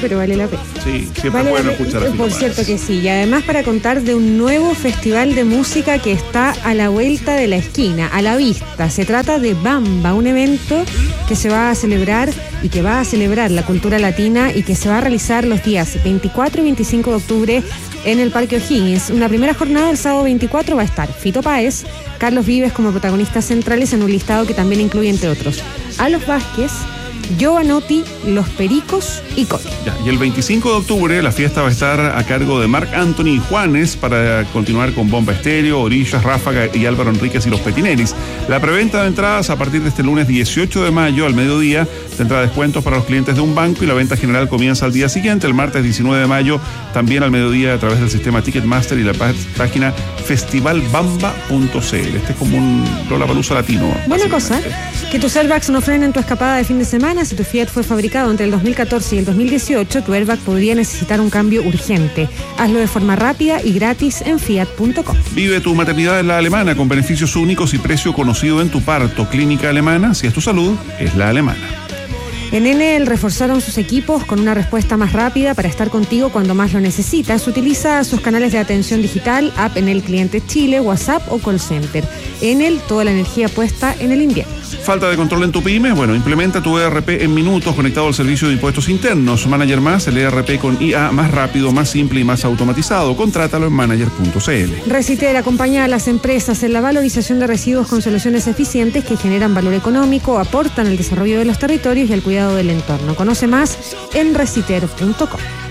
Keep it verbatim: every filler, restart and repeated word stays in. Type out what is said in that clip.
pero vale la pena. Sí, siempre vale es bueno la escuchar a Fito Por Páez. cierto que sí. Y además para contar de un nuevo festival de música que está a la vuelta de la esquina, a la vista. Se trata de Bamba, un evento que se va a celebrar y que va a celebrar la cultura latina y que se va a realizar los días veinticuatro y veinticinco de octubre en el Parque O'Higgins. Una primera jornada el sábado veinticuatro va a estar Fito Páez, Carlos Vives como protagonistas centrales en un listado que también incluye, entre otros, a Los Vázquez, Giovanotti, Los Pericos y Coti. Ya, y el veinticinco de octubre la fiesta va a estar a cargo de Marc Anthony Juanes para continuar con Bomba Estéreo, Orillas, Ráfaga y Álvaro Enríquez y Los Petineris. La preventa de entradas a partir de este lunes dieciocho de mayo al mediodía tendrá descuentos para los clientes de un banco y la venta general comienza al día siguiente, el martes diecinueve de mayo, también al mediodía a través del sistema Ticketmaster y la pá- página festival bamba punto c l. Este es como un Lollapalooza latino. Buena cosa, básicamente. que tus airbags no frenen tu escapada de fin de semana. Si tu Fiat fue fabricado entre el dos mil catorce y el dos mil dieciocho, tu airbag podría necesitar un cambio urgente. Hazlo de forma rápida y gratis en fiat punto com. Vive tu maternidad en La Alemana con beneficios únicos y precio conocido en tu parto. Clínica Alemana, si es tu salud, es La Alemana. En Enel reforzaron sus equipos con una respuesta más rápida para estar contigo cuando más lo necesitas. Utiliza sus canales de atención digital, app Enel Clientes Chile, WhatsApp o call center. Enel, toda la energía puesta en el invierno. Falta de control en tu pyme. Bueno, implementa tu E R P en minutos conectado al servicio de impuestos internos. Manager Más, el E R P con I A más rápido, más simple y más automatizado. Contrátalo en manager punto c l. Recitel acompaña a las empresas en la valorización de residuos con soluciones eficientes que generan valor económico, aportan al desarrollo de los territorios y al cuidado del entorno. Conoce más en reciter punto com.